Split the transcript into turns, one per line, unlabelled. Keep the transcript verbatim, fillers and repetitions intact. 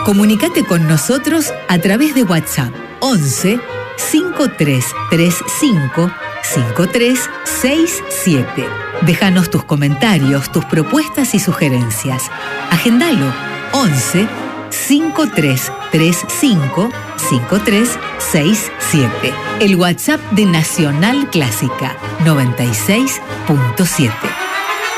Comunicate con nosotros a través de WhatsApp once cinco tres tres cinco cinco tres seis siete. Déjanos tus comentarios, tus propuestas y sugerencias. Agendalo once cinco tres tres cinco cinco tres seis siete. El WhatsApp de Nacional Clásica noventa y seis punto siete.